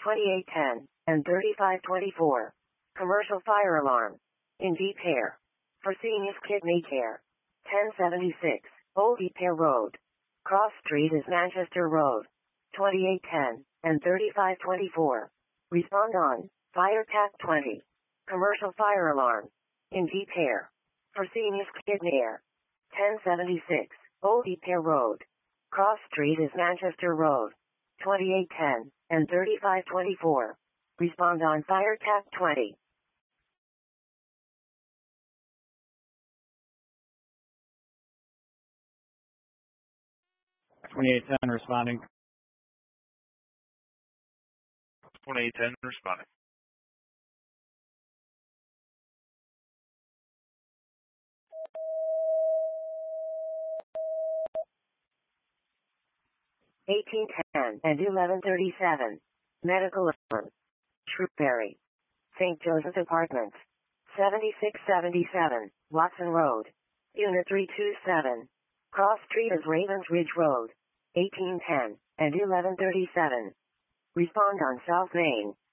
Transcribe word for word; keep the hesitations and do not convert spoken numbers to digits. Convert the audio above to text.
twenty-eight ten, and thirty-five twenty-four. Commercial fire alarm. In Deep Hair. Fresenius Kidney Care. ten seventy-six, Old Deep Hair Road. Cross Street is Manchester Road. twenty-eight ten, and thirty-five twenty-four. Respond on, Fire Tap twenty. Commercial fire alarm. In Deep Hair. Fresenius Kidney Care. ten seventy-six, Old Deep Hair Road. Cross Street is Manchester Road. twenty-eight ten, and thirty-five twenty-four. Respond on Fire Tap twenty. twenty-eight ten responding. twenty-eight ten responding. eighteen ten and eleven thirty-seven. Medical alarm. Shrewsbury. Saint Joseph Apartments. seventy-six seventy-seven, Watson Road. Unit three two seven. Cross Street is Ravens Ridge Road. eighteen ten and eleven thirty-seven. Respond on South Main.